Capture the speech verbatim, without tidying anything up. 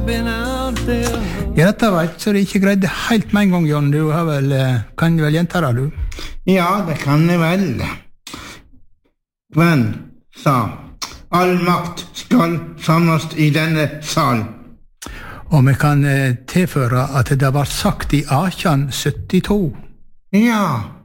Ja, dette vet, så det ikke greide helt med en gang, John. Du har vel, kan vel gjenta det, du? Ja, det kan jeg vel. Gwen sa, all makt skal samles i denne sal. Og vi kan tilføre at det var sagt i atten syttito. Ja.